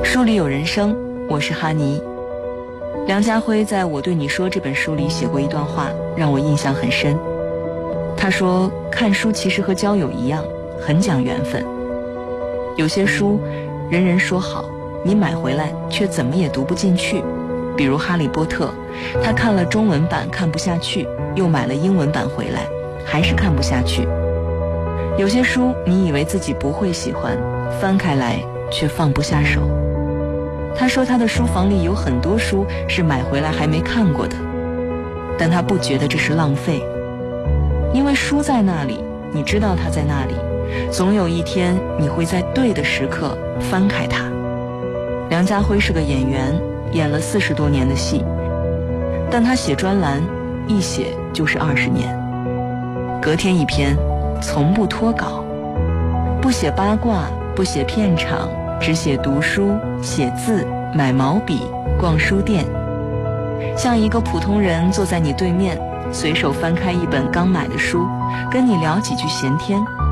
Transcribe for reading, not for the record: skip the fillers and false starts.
书里有人生，我是哈尼。梁家辉在我对你说这本书里写过一段话，让我印象很深。他说，看书其实和交友一样，很讲缘分。有些书人人说好，你买回来却怎么也读不进去，比如《哈利波特》，他看了中文版看不下去，又买了英文版回来，还是看不下去。有些书你以为自己不会喜欢，翻开来却放不下手。他说他的书房里有很多书是买回来还没看过的，但他不觉得这是浪费，因为书在那里，你知道它在那里，总有一天你会在对的时刻翻开它。梁家辉是个演员，演了40多年的戏，但他写专栏一写就是20年，隔天一篇，从不脱稿，不写八卦，不写片场，只写读书、写字、买毛笔、逛书店，像一个普通人坐在你对面，随手翻开一本刚买的书，跟你聊几句闲天，